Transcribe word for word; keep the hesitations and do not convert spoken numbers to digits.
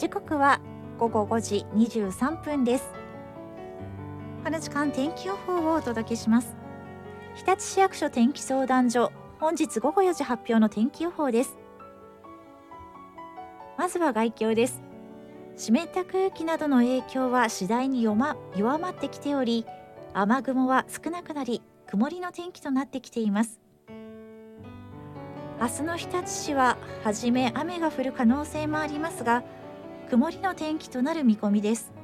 時刻はごごごじにじゅうさんぷんです。この時間天気予報をお届けします。日立市役所天気相談所、本日ごごよじ発表の天気予報です。まずは概況です。湿った空気などの影響は次第に弱ま、弱まってきており、雨雲は少なくなり曇りの天気となってきています。明日の日立市ははじめ雨が降る可能性もありますが、曇りの天気となる見込みです。